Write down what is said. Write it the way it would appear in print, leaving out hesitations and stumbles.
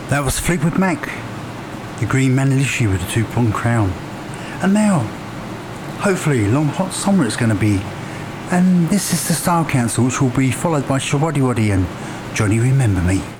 That was Fleetwood Mac, the Green Manalishi with the two-pronged crown. And now, hopefully, long hot summer it's going to be. And this is the Style Council, which will be followed by Shawaddy Waddy and Johnny Remember Me.